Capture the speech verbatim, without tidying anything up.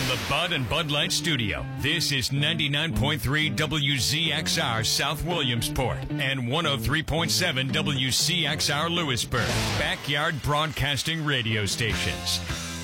the Bud and Bud Light Studio, this is ninety-nine point three W Z X R South Williamsport and one oh three point seven W C X R Lewisburg, backyard broadcasting radio stations.